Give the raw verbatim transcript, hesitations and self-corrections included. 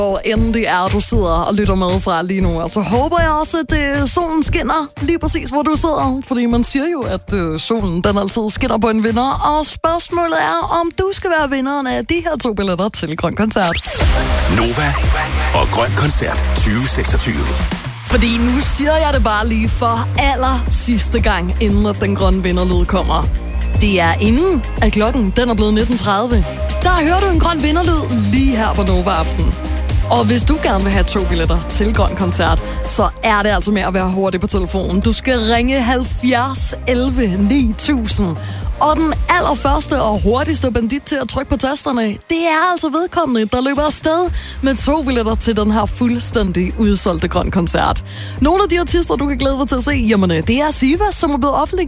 Hvor endelig er, du sidder og lytter med fra lige nu. Og så håber jeg også, at øh, solen skinner lige præcis, hvor du sidder. Fordi man siger jo, at øh, solen den altid skinner på en vinder. Og spørgsmålet er, om du skal være vinderen af de her to billetter til Grøn Koncert. Nova og Grøn Koncert tyve seksogtyve. Fordi nu siger jeg det bare lige for aller sidste gang, inden at den grønne vinderlyd kommer. Det er inden, at klokken den er blevet nitten tredive. Der hører du en grøn vinderlyd lige her på Nova Aften. Og hvis du gerne vil have to billetter til Grøn Koncert, så er det altså med at være hurtig på telefonen. Du skal ringe halvfjerds elleve ni tusind. Og den allerførste og hurtigste bandit til at trykke på tasterne, det er altså vedkommende, der løber afsted med to billetter til den her fuldstændig udsolgte Grøn Koncert. Nogle af de artister, du kan glæde dig til at se, jamen det er Sivas, som er blevet offentliggjort